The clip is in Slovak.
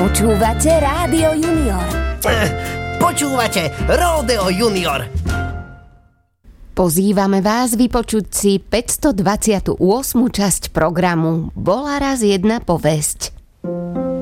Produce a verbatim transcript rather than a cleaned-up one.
Počúvate Rádio Junior. Počúvate Ródeo Junior. Pozývame vás vypočuť si päťstodvadsiatu ôsmu časť programu Bola raz jedna povesť.